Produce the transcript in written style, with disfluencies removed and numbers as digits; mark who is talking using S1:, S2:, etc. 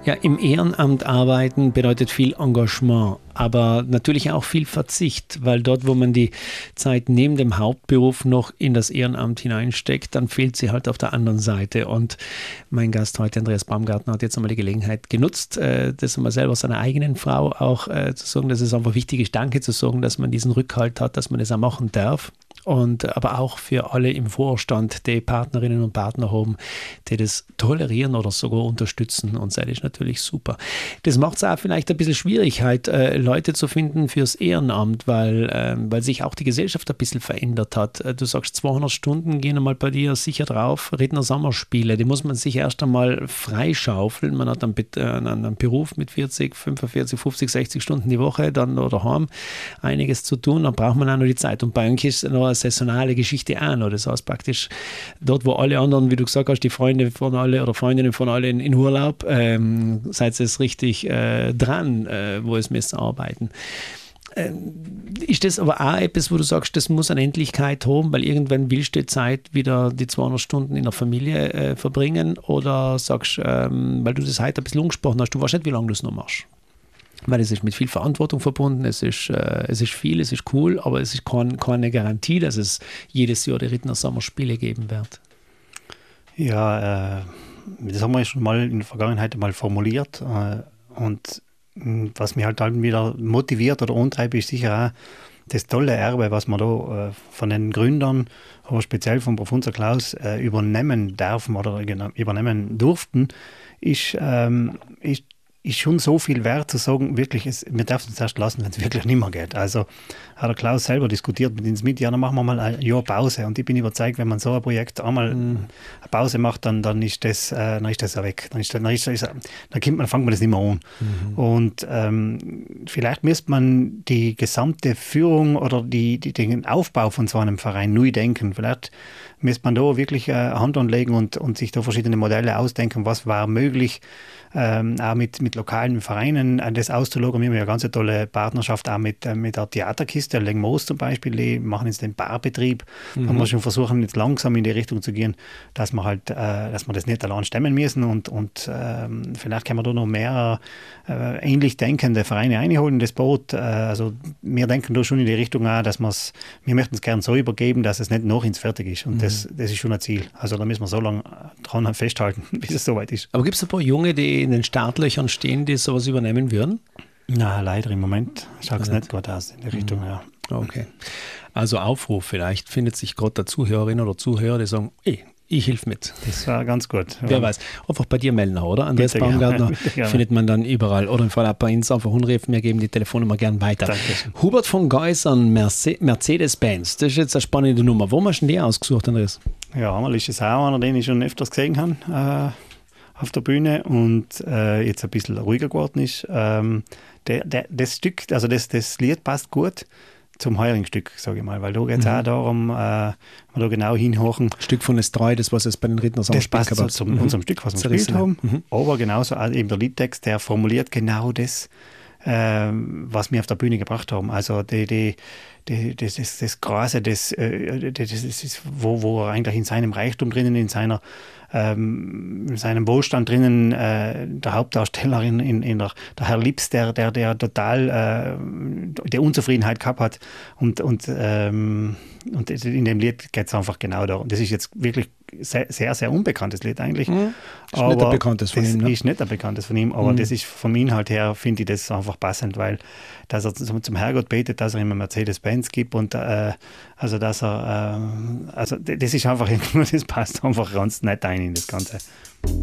S1: Ja, im Ehrenamt arbeiten bedeutet viel Engagement, aber natürlich auch viel Verzicht, weil dort, wo man die Zeit neben dem Hauptberuf noch in das Ehrenamt hineinsteckt, dann fehlt sie halt auf der anderen Seite. Und mein Gast heute, Andreas Baumgartner, hat jetzt einmal die Gelegenheit genutzt, das einmal selber seiner eigenen Frau auch zu sagen, dass es einfach wichtig ist, Danke zu sagen, dass man diesen Rückhalt hat, dass man das auch machen darf. Und aber auch für alle im Vorstand, die Partnerinnen und Partner haben, die das tolerieren oder sogar unterstützen. Und das ist natürlich super. Das macht es auch vielleicht ein bisschen Schwierigkeit, Leute zu finden fürs Ehrenamt, weil sich auch die Gesellschaft ein bisschen verändert hat. Du sagst, 200 Stunden gehen einmal bei dir sicher drauf. Redner Sommerspiele, die muss man sich erst einmal freischaufeln. Man hat einen Beruf mit 40, 45, 50, 60 Stunden die Woche dann oder haben einiges zu tun. Dann braucht man auch noch die Zeit. Und bei uns ist noch eine saisonale Geschichte auch noch. Das heißt praktisch, dort wo alle anderen, wie du gesagt hast, die Freunde von alle oder Freundinnen von alle in Urlaub, seid ihr es richtig dran, wo es müsst arbeiten. Ist das aber auch etwas, wo du sagst, das muss eine Endlichkeit haben, weil irgendwann willst du die Zeit wieder die 200 Stunden in der Familie verbringen, oder sagst weil du das heute ein bisschen angesprochen hast, du weißt nicht, wie lange du es noch machst? Weil es ist mit viel Verantwortung verbunden, es ist viel, es ist cool, aber es ist keine Garantie, dass es jedes Jahr die Rittner Sommerspiele geben wird.
S2: Ja, das haben wir schon mal in der Vergangenheit mal formuliert, und was mich halt wieder motiviert oder antreibt, ist sicher auch das tolle Erbe, was wir da von den Gründern, aber speziell von Professor Klaus übernehmen dürfen oder übernehmen durften, ist schon so viel wert zu sagen, wirklich, wir dürfen es erst lassen, wenn es wirklich nicht mehr geht. Also hat der Klaus selber diskutiert mit uns mit, ja, dann machen wir mal ein Jahr Pause. Und ich bin überzeugt, wenn man so ein Projekt einmal eine Pause macht, dann ist das ja weg. Dann fängt man das nicht mehr an. Und vielleicht müsste man die gesamte Führung oder den Aufbau von so einem Verein neu denken. Vielleicht müsste man da wirklich Hand anlegen und sich da verschiedene Modelle ausdenken, was war möglich, auch mit lokalen Vereinen das auszulogern. Wir haben ja eine ganz tolle Partnerschaft auch mit der Theaterkiste, Lengmoos zum Beispiel, die machen jetzt den Barbetrieb. Haben wir schon versuchen, jetzt langsam in die Richtung zu gehen, dass wir das nicht allein stemmen müssen und vielleicht können wir da noch mehr ähnlich denkende Vereine einholen in das Boot. Also wir denken da schon in die Richtung auch, dass wir möchten es gerne so übergeben, dass es nicht noch ins Fertig ist. Und das ist schon ein Ziel. Also da müssen wir so lange dran festhalten, bis es soweit ist.
S1: Aber gibt es ein paar Junge, die in den Startlöchern stehen, die sowas übernehmen würden?
S2: Na, leider im Moment schaut es nicht gut aus in die Richtung, ja.
S1: Okay. Also Aufruf, vielleicht findet sich gerade der Zuhörerin oder Zuhörer, die sagen, ich helfe mit.
S2: Das war ganz gut.
S1: Wer weiß. Einfach bei dir melden, oder? Andreas Baumgartner findet man dann überall. Oder im Fall auch bei uns einfach anrufen. Wir geben die Telefonnummer gern weiter.
S2: Dankeschön.
S1: Hubert von Geusern, Mercedes-Benz. Das ist jetzt eine spannende Nummer. Wo hast du die ausgesucht, Andreas?
S2: Ja, einmal ist es auch einer, den ich schon öfters gesehen habe auf der Bühne und jetzt ein bisschen ruhiger geworden ist. Das Stück, also das Lied passt gut zum heurigen Stück, sage ich mal, weil da geht es auch darum, wir da genau hinhorchen.
S1: Stück von S3, das was es bei den Rittner Sommerspielen
S2: gab. Das passt zu unserem Stück, was wir gespielt haben. Aber genauso eben der Liedtext, der formuliert genau das, was wir auf der Bühne gebracht haben. Also das Grase, das ist, wo er eigentlich in seinem Reichtum drinnen, in seinem Wohlstand drinnen, der Hauptdarstellerin, der Herr Lips, der total die Unzufriedenheit gehabt hat. Und in dem Lied geht es einfach genau darum. Das ist jetzt wirklich sehr, sehr, sehr unbekanntes Lied eigentlich.
S1: Ist nicht ein bekanntes von ihm.
S2: Das ist nicht ein bekanntes von ihm, aber das ist vom Inhalt her, finde ich das einfach passend, weil dass er zum Herrgott betet, dass er ihm eine Mercedes-Benz gibt und also dass er, also das ist einfach, das passt einfach ganz nett ein in das Ganze.